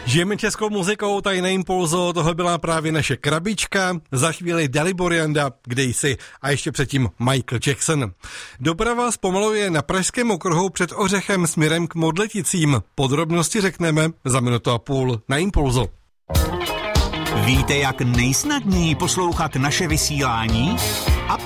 Žijeme českou muzikou, tady na Impulzu, tohle byla právě naše krabička, za chvíli Dalibor Janda, Kdysi a ještě předtím Michael Jackson. Doprava zpomaluje na Pražském okruhu před Ořechem směrem k Modleticím. Podrobnosti řekneme za minutu a půl na Impulzu. Víte, jak nejsnadněji poslouchat naše vysílání?